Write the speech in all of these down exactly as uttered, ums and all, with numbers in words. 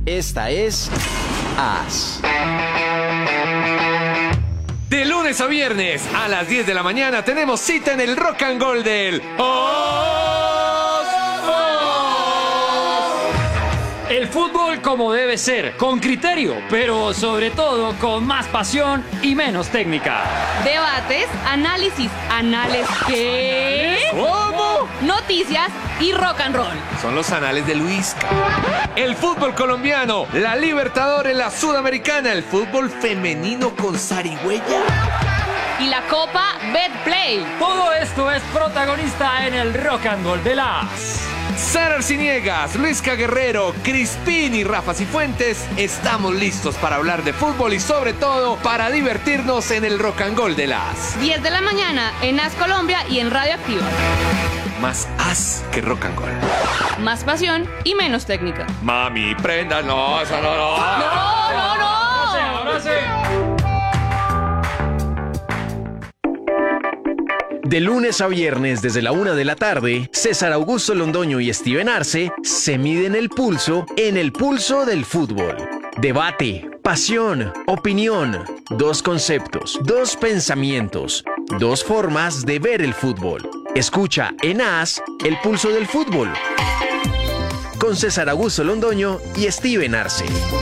Esta es As. De lunes a viernes a las diez de la mañana tenemos cita en el Rock and Roll del Os, Os. El fútbol como debe ser, con criterio, pero sobre todo con más pasión y menos técnica. Debates, análisis, análisis, ¿qué? ¿Cómo? Noticias y rock and roll. Son los anales de Luis. El fútbol colombiano, la Libertadores, la Sudamericana, el fútbol femenino con zarigüeya. Y la Copa Betplay. Todo esto es protagonista en el Rock and Roll de las... Sara Arciniegas, Luisca Guerrero, Crispín y Rafa Cifuentes, estamos listos para hablar de fútbol y sobre todo para divertirnos en el Rock and Roll de las diez de la mañana en As Colombia y en Radio Activa. Más as que rock and roll. Más pasión y menos técnica. Mami, prenda, no, eso no, no. No, no, no. Ahora sí, ahora sí. De lunes a viernes desde la una de la tarde, César Augusto Londoño y Steven Arce se miden el pulso en el pulso del fútbol. Debate, pasión, opinión, dos conceptos, dos pensamientos, dos formas de ver el fútbol. Escucha en As el pulso del fútbol con César Augusto Londoño y Steven Arce.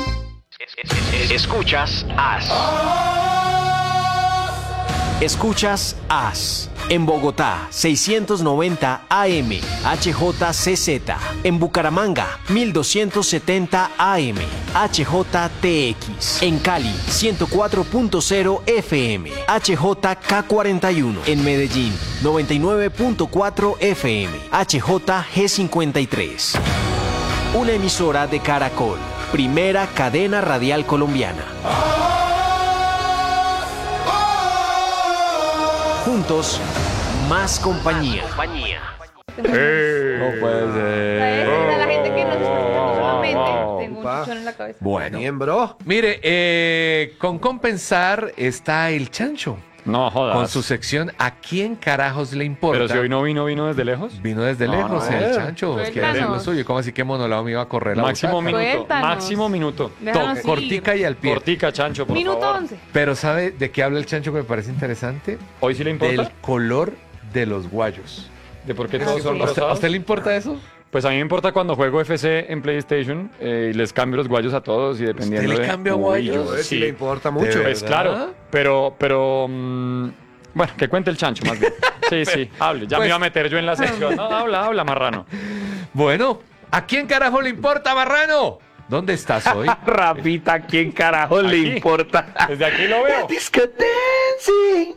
Escuchas As. Escuchas As. En Bogotá, seiscientos noventa A M, H J C Z. En Bucaramanga, mil doscientos setenta A M, H J T X. En Cali, ciento cuatro punto cero F M, H J K cuarenta y uno. En Medellín, noventa y nueve punto cuatro F M, H J G cincuenta y tres. Una emisora de Caracol, primera cadena radial colombiana. Juntos, más compañía. No puede ser. La gente que nos está escuchando solamente. Tengo un chichón en la cabeza. Bueno, Bien, bro. mire, eh, con Compensar está el Chancho. No jodas. Con su sección ¿A quién carajos le importa? Pero si hoy no vino, vino desde lejos. Vino desde No, lejos no, el eh. Chancho. Cuéntanos. Quiere hacer lo suyo. ¿Cómo así que monolado me iba a correr la Máximo butaca? minuto. Cuéntanos. Máximo minuto. Déjanos To- cortica ir. y al pie. Cortica, Chancho, por Minuto favor. once. Pero ¿sabe de qué habla el Chancho que me parece interesante? ¿Hoy sí le importa? Del color de los guayos. ¿De por qué todos son ¿A usted, a rosados? usted le importa eso? Pues a mí me importa cuando juego F C en PlayStation eh, y les cambio los guayos a todos y dependiendo ¿Usted le de... cambia Uy, guayos? yo- Joder, si sí. le importa mucho. ¿De Pues ¿verdad? claro, pero, pero, mm, bueno, que cuente el Chancho más bien. Sí, sí, hable. Ya Pues- me iba a meter yo en la sección. No, habla, habla, marrano. Bueno, ¿a quién carajo le importa, Marrano? ¿Dónde estás hoy? Rafita, ¿a quién carajo le Aquí. importa? Desde aquí lo veo. Disco Dancing,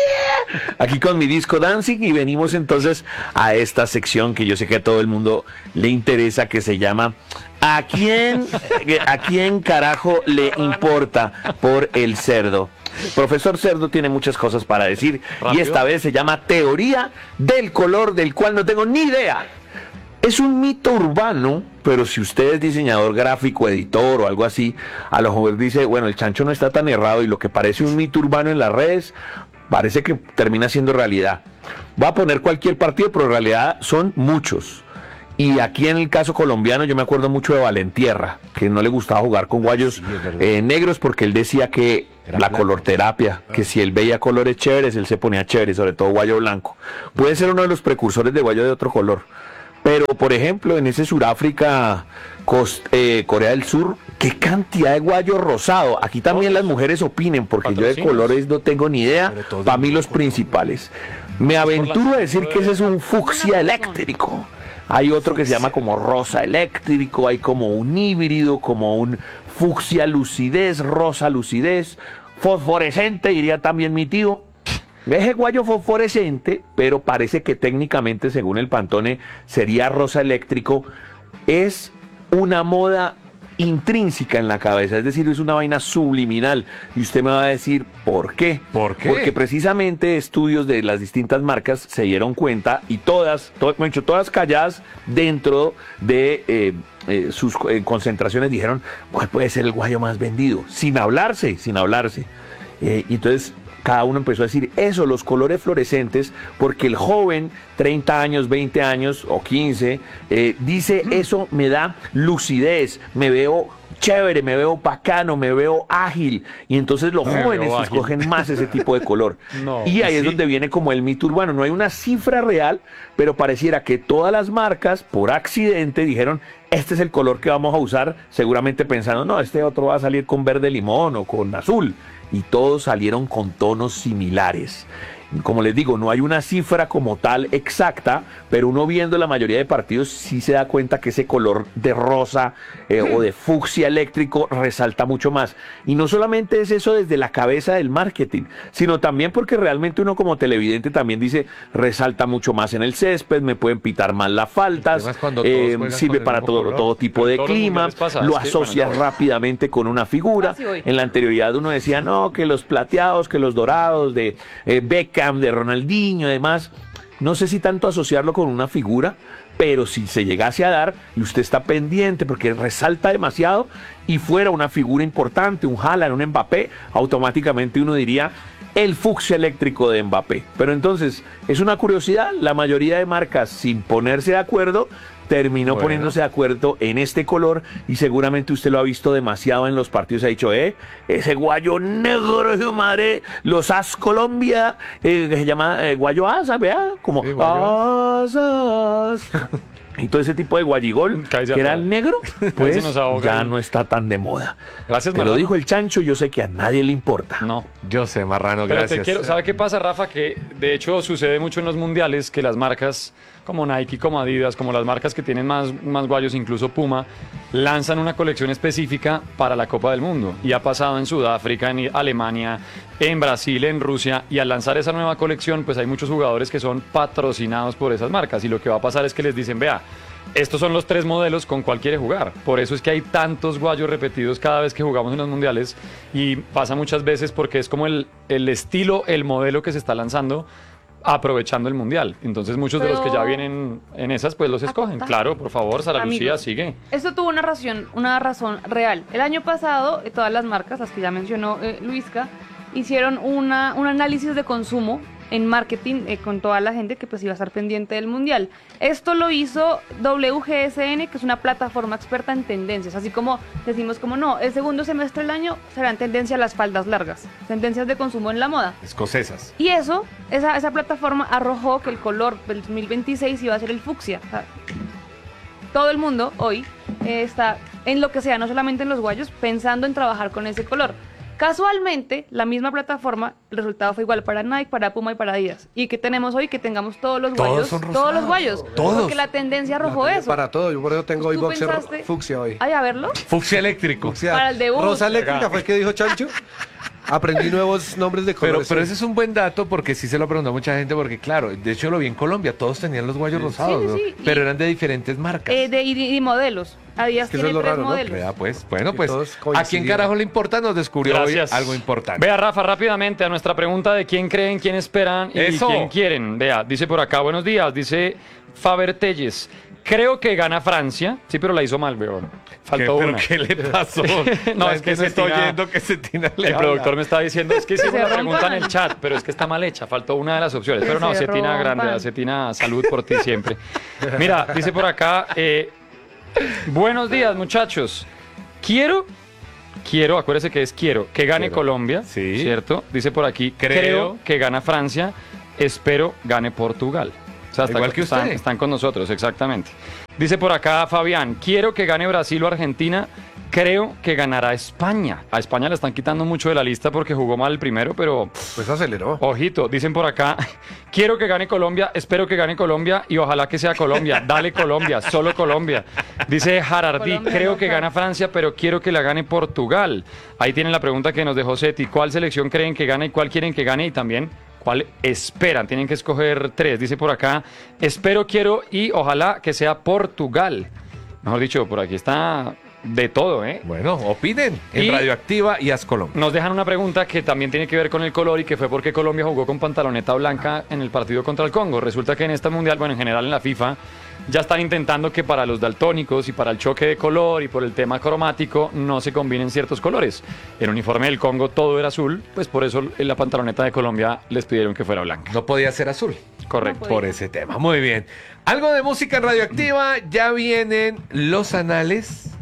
yeah. Aquí con mi Disco Dancing y venimos entonces a esta sección que yo sé que a todo el mundo le interesa, que se llama ¿A quién, a quién carajo le importa por el cerdo? Profesor Cerdo tiene muchas cosas para decir y Rápido. esta vez se llama teoría del color del cual no tengo ni idea. Es un mito urbano, pero si usted es diseñador gráfico, editor o algo así, a lo mejor dice, bueno, el Chancho no está tan errado y lo que parece un mito urbano en las redes, parece que termina siendo realidad. Va a poner cualquier partido, pero en realidad son muchos. Y aquí en el caso colombiano yo me acuerdo mucho de Valentierra, que no le gustaba jugar con guayos eh, negros porque él decía que Era la blanco. colorterapia, que si él veía colores chéveres, él se ponía chévere, sobre todo guayo blanco. Puede ser uno de los precursores de guayo de otro color. Pero, por ejemplo, en ese Suráfrica, Cost- eh, Corea del Sur, qué cantidad de guayo rosado. Aquí también las mujeres opinen, porque yo de Patrocinios. colores no tengo ni idea. Para mí los principales. Me aventuro a decir que ese es un fucsia eléctrico. Hay otro que se llama como rosa eléctrico, hay como un híbrido, como un fucsia lucidez, rosa lucidez, fosforescente, diría también mi tío. Ese guayo fosforescente, pero parece que técnicamente, según el Pantone, sería rosa eléctrico, es una moda intrínseca en la cabeza, es decir, es una vaina subliminal. Y usted me va a decir, ¿por qué? ¿Por qué? Porque precisamente estudios de las distintas marcas se dieron cuenta, y todas, todo, me he dicho, todas calladas dentro de eh, eh, sus eh, concentraciones, dijeron, ¿cuál puede ser el guayo más vendido? Sin hablarse, sin hablarse. Eh, y entonces cada uno empezó a decir eso, los colores fluorescentes, porque el joven, treinta años, veinte años o quince, eh, dice eso me da lucidez, me veo chévere, me veo bacano, me veo ágil. Y entonces los Me jóvenes veo escogen más ese tipo de color. No, y ahí sí. es donde viene como el mito urbano. No hay una cifra real, pero pareciera que todas las marcas, por accidente, dijeron, este es el color que vamos a usar, seguramente pensando, no, este otro va a salir con verde limón o con azul. Y todos salieron con tonos similares. Como les digo, no hay una cifra como tal exacta, pero uno viendo la mayoría de partidos sí se da cuenta que ese color de rosa eh, o de fucsia eléctrico resalta mucho más. Y no solamente es eso desde la cabeza del marketing, sino también porque realmente uno como televidente también dice, resalta mucho más en el césped, me pueden pitar más las faltas, eh, sirve para todo, todo tipo de clima, pasa, lo es que, asocias bueno, no. rápidamente con una figura. En la anterioridad uno decía, no, que los plateados, que los dorados de eh, Beckham, de Ronaldinho y demás, no sé si tanto asociarlo con una figura, pero si se llegase a dar y usted está pendiente porque resalta demasiado y fuera una figura importante, un Haaland, un Mbappé, automáticamente uno diría el fucsia eléctrico de Mbappé. Pero entonces, es una curiosidad, la mayoría de marcas sin ponerse de acuerdo terminó bueno. poniéndose de acuerdo en este color y seguramente usted lo ha visto demasiado en los partidos. Ha dicho, eh, ese guayo negro, su madre, los As Colombia, eh, que se llama eh, guayo asa, vea, como sí, asas. Y todo ese tipo de guayigol, que era el negro, pues ya no está tan de moda. Gracias, Te Marrano. lo dijo el Chancho, yo sé que a nadie le importa. No. Yo sé, Marrano, Pero gracias. Te quiero, ¿sabe qué pasa, Rafa? Que de hecho sucede mucho en los mundiales que las marcas como Nike, como Adidas, como las marcas que tienen más, más guayos, incluso Puma, lanzan una colección específica para la Copa del Mundo. Y ha pasado en Sudáfrica, en Alemania, en Brasil, en Rusia. Y al lanzar esa nueva colección, pues hay muchos jugadores que son patrocinados por esas marcas. Y lo que va a pasar es que les dicen, vea, estos son los tres modelos con cuál quiere jugar. Por eso es que hay tantos guayos repetidos cada vez que jugamos en los mundiales. Y pasa muchas veces porque es como el, el estilo, el modelo que se está lanzando aprovechando el mundial. Entonces muchos Pero... de los que ya vienen en esas pues los escogen. Claro, por favor, Sara Amigos, Lucía, sigue. Esto tuvo una razón, una razón real. El año pasado, eh, todas las marcas, las que ya mencionó eh, Luisca, hicieron una, un análisis de consumo en marketing eh, con toda la gente que pues iba a estar pendiente del mundial. Esto lo hizo W G S N, que es una plataforma experta en tendencias, así como decimos como no, el segundo semestre del año serán tendencia a las faldas largas, tendencias de consumo en la moda. Escocesas. Y eso, esa, esa plataforma arrojó que el color del dos mil veintiséis iba a ser el fucsia. O sea, todo el mundo hoy eh, está en lo que sea, no solamente en los guayos, pensando en trabajar con ese color. Casualmente, la misma plataforma, el resultado fue igual para Nike, para Puma y para Adidas. ¿Y qué tenemos hoy? Que tengamos todos los todos guayos. Son todos los guayos. Todos. Porque la tendencia arrojó eso. Para todo, yo por eso tengo hoy boxer pensaste... fucsia hoy. Ay, a verlo. Fucsia eléctrico. Fucsia. Para el debut. Rosa eléctrica fue el que dijo Chancho. Aprendí nuevos nombres de Pero, colores. pero ese es un buen dato porque sí se lo preguntó mucha gente porque claro, de hecho lo vi en Colombia, todos tenían los guayos Sí. rosados, Sí, ¿no? sí, sí. Pero Y- eran de diferentes marcas. Eh, de, y, y modelos. Adidas Es que eso tiene es lo tres raro, ¿no? modelos. Vea, pues, bueno, Que pues, todos ¿a coincidían. quién carajo le importa? Nos descubrió Gracias. hoy algo importante. Vea, Rafa, rápidamente a nuestra pregunta de quién creen, quién esperan y Eso. quién quieren. Vea, dice por acá, buenos días, dice Faber Telles. Creo que gana Francia. Sí, pero la hizo mal, weón. Faltó ¿Qué, pero una. ¿qué le pasó? No, La es que gente no está Cetina- oyendo que Cetina le El habla. productor me está diciendo, es que hicimos Se una pregunta en rompan. el chat, pero es que está mal hecha, faltó una de las opciones. Que Pero no, se Cetina rompan. grande, Cetina, salud por ti siempre. Mira, dice por acá, eh, buenos días muchachos, quiero, quiero, acuérdese que es quiero, que gane Quiero. Colombia, Sí. ¿cierto? Dice por aquí, Creo. creo, que gana Francia, espero gane Portugal. O sea, está- Igual que usted. están, están con nosotros, exactamente. Dice por acá Fabián, quiero que gane Brasil o Argentina, creo que ganará España. A España le están quitando mucho de la lista porque jugó mal el primero, pero Pues aceleró. ojito, dicen por acá, quiero que gane Colombia, espero que gane Colombia y ojalá que sea Colombia. Dale Colombia, solo Colombia. Dice Jarardí, Colombia creo no que cae. gana Francia, pero quiero que la gane Portugal. Ahí tienen la pregunta que nos dejó Seti, ¿cuál selección creen que gane y cuál quieren que gane? Y también, ¿cuál esperan? Tienen que escoger tres. Dice por acá, espero, quiero y ojalá que sea Portugal. Mejor dicho, por aquí está de todo, ¿eh? Bueno, opinen en Y- Radioactiva y Haz Colombia. Nos dejan una pregunta que también tiene que ver con el color y que fue porque Colombia jugó con pantaloneta blanca en el partido contra el Congo. Resulta que en este mundial, bueno, en general en la FIFA, ya están intentando que para los daltónicos y para el choque de color y por el tema cromático no se combinen ciertos colores. El uniforme del Congo todo era azul, pues por eso en la pantaloneta de Colombia les pidieron que fuera blanca. No podía ser azul. Correcto. No Por ese tema. Muy bien. Algo de música en Radioactiva. Ya vienen los anales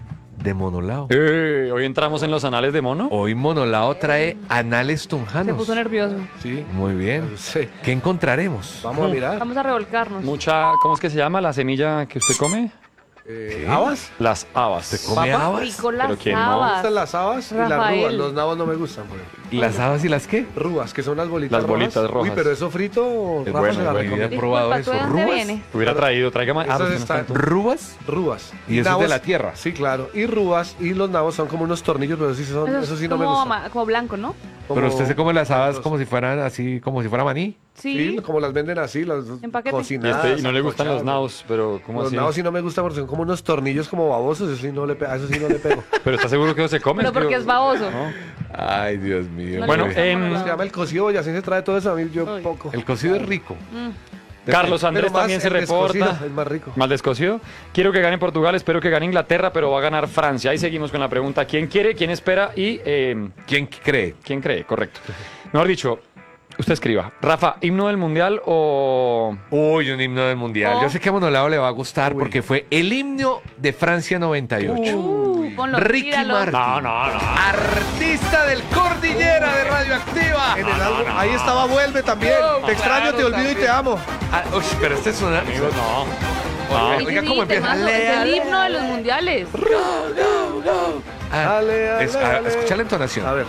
de Monolao. Eh, hoy entramos en los anales de Mono. Hoy Monolao trae anales Se tunjanos. puso nervioso. Sí. Muy bien. Sí. ¿Qué encontraremos? Vamos a mirar. Vamos a revolcarnos. Mucha, ¿cómo es que se llama la semilla que usted come? Eh, ¿Habas? Las habas. ¿Se come ¿Papa? habas? Rico las Pero ¿quién no? Me habas. gustan las habas y las Rafael. rúas. Los nabos no me gustan. Por ejemplo. ¿Las habas y las qué? Rúas, que son las bolitas Las bolitas rojas. Uy, pero eso frito, Es Rafa bueno, se la es bueno. recomiendo. ¿He probado Disculpa, ¿tú de eso? dónde ¿Rubas? viene? Hubiera traído, traiga más. Ah, Esas porque no están- está- ¿Rúas? Rúas. Y eso es de la tierra. Sí, claro. Y rúas y los nabos son como unos tornillos, pero sí son, Eso eso, es sí no me como, gusta. ma- como blanco, ¿no? Como- Pero usted se come las habas Los- como si fueran así, como si fuera maní. Sí. Sí, como las venden así, las En paquete. Y, cocinadas. este- y no le gustan los sancochadas. naos, pero ¿cómo Los así? nabos sí no me gustan porque son como unos tornillos como babosos, eso sí no le, pe- a eso sí no le pego. Pero ¿está seguro que no se come? Pero porque que- es baboso. ¿no? Ay, Dios mío. No Bueno, le gusta em, monolao. Se llama el cocido boyacense, trae todo eso, a mí yo Uy. poco. el cocido es rico. Carlos Andrés Pero más también se el descocido, reporta. es más rico. Mal descosido. Quiero que gane Portugal, espero que gane Inglaterra, pero va a ganar Francia. Ahí seguimos con la pregunta: ¿quién quiere, quién espera y eh, ¿Quién cree? quién cree? Correcto. Mejor dicho, usted escriba. Rafa, ¿himno del mundial o...? Uy, un himno del mundial. Oh. Yo sé que a Monolao le va a gustar Uy. porque fue el himno de Francia noventa y ocho. Uh, ponlo, Ricky tíralo. Martin. No, no, no. Artista del Cordillera de Radioactiva. En el álbum, ahí estaba Vuelve también. No, te extraño, claro, te olvido y también. te amo. Ah, uy, pero este es una. Amigos, no. Oiga, Sí, oiga sí, cómo sí, empieza. temazo. Ale, Es el ale, himno de los mundiales. Ah, Ale, ale, es- ah, ale. escucha la entonación. A ver.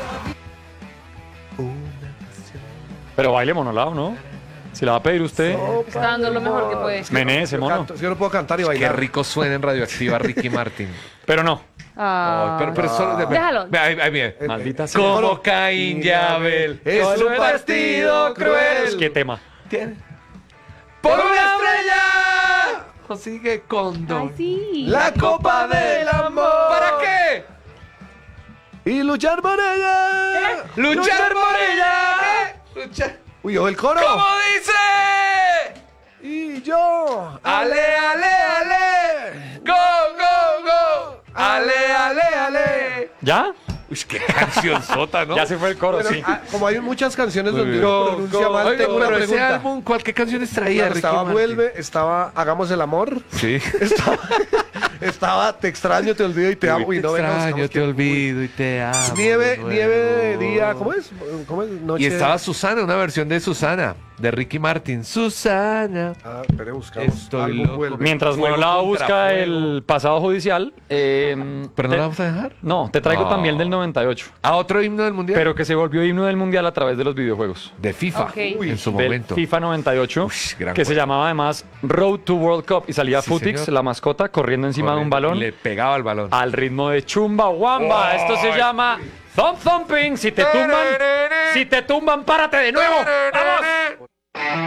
Pero baile monolao, ¿no? Si la va a pedir usted, Está dando lo mejor que puede. menee ese Yo mono. canto, yo no puedo cantar y Qué bailar. rico suena en Radioactiva Ricky Martin. Pero no. Ah. Pero, pero solo de- Déjalo. Ve, ahí- ahí viene. Maldita sea. Como Caín y Abel. Es Con un partido cruel. ¿Qué tema? Tiene. ¡Por una estrella! Consigue condón. Ay, sí. La copa del amor. ¿Para qué? Y luchar por ella. ¡Luchar por ella! ¡Luchar! Uy, ojo el coro. ¿Cómo dice? Y yo. Ale, ale, ale. Go, go, go. Ale, ale, ale. ¿Ya? Uy, qué canción sota, ¿no? Ya se fue el coro, Pero, sí. ah, como hay muchas canciones Muy donde bien. uno pronuncia mal, Oiga, tengo una pero ese pregunta. álbum, ¿cuál qué canciones traía? Claro, Ricky estaba Martin? Vuelve, estaba Hagamos el amor, Sí. estaba, estaba Te extraño, te olvido y te amo. Uy, y te no venga, extraño, buscamos te que- olvido y te amo. Nieve, de nuevo. nieve de día, ¿cómo es? ¿Cómo es? Noche Y de- estaba Susana, una versión de Susana, de Ricky Martin. Susana. Ah, espere, buscamos. Estoy Álbum loco. Vuelve. Mientras Fuego Monolao contra busca fuego. el pasado judicial, eh, ¿Pero no te- la vamos a dejar? no, te traigo No. también del noventa y ocho, ¿A otro himno del mundial? pero que se volvió himno del mundial a través de los videojuegos. de FIFA. Ok. Uy, en su Del momento. FIFA noventa y ocho, Uy, gran que se juego. llamaba además Road to World Cup y salía Sí, Futix, señor. la mascota, corriendo encima de un Corriendo, balón y le pegaba el balón. al ritmo de Chumba Wamba. Esto se llama Thump Thumping. Si te tumban, si te tumban, párate de nuevo. ¡Vamos!